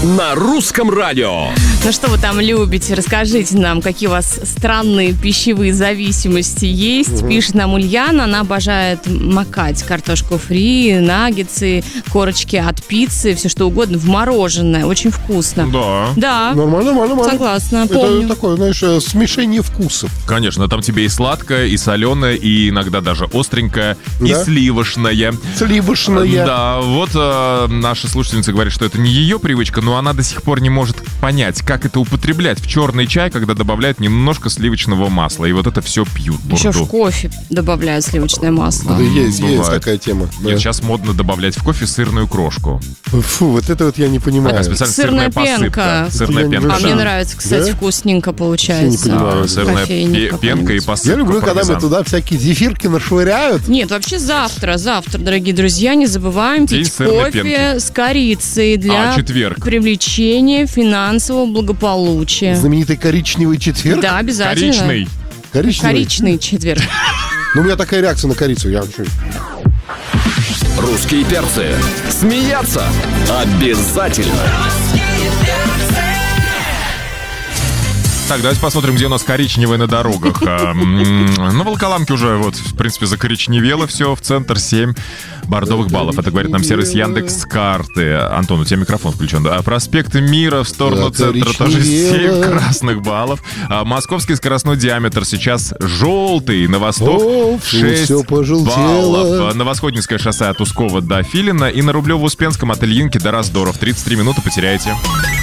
на Русском радио. Ну что вы там любите? Расскажите нам, какие у вас странные пищевые зависимости есть. Пишет нам Ульяна, она обожает макать картошку фри, наггетсы, корочки от пиццы, все что угодно в мороженое. Очень вкусно. Да. Нормально. Согласна, помню. Это такое, знаешь, смешение вкусов. Конечно, там тебе и сладкое, и соленое, и иногда даже остренькое, и сливочное. Да, вот наша слушательница говорит, что это не ее привычка, но она до сих пор не может понять, как это употреблять в черный чай, когда добавляют немножко сливочного масла. И вот это все пьют. Еще в кофе добавляют сливочное масло. Да, есть такая тема. Нет, сейчас модно добавлять в кофе сырную крошку. Фу, вот это вот я не понимаю. Специально сырная пенка. Сырная пенка. А мне нравится, кстати, вкусненько получается. Я не понимаю. Сырная пенка и посыпка. Я люблю, когда мы туда всякие зефирки нашвыряют. Нет, вообще завтра, дорогие друзья, не забываем пить кофе с корицей для привлечения финансового благополучия. Знаменитый коричневый четверг? Да, обязательно. Коричный четверг. Ну, у меня такая реакция на корицу. Русские перцы. Смеяться обязательно. Так, давайте посмотрим, где у нас коричневое на дорогах. На Волоколамке уже, вот, в принципе, закоричневело все. В центр 7 бордовых баллов. Это говорит нам сервис Яндекс.Карты. Антон, у тебя микрофон включен. Проспект Мира в сторону центра тоже 7 красных баллов. Московский скоростной диаметр сейчас желтый. На восток 6 баллов. Новосходнинское шоссе от Ускова до Филина. И на Рублево-Успенском от Ильинки до Раздоров 33 минуты потеряете.